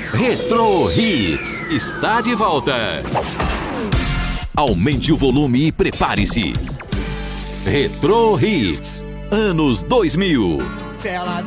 Retro Hits está de volta. Aumente o volume e prepare-se. Retro Hits, anos 2000. Se ela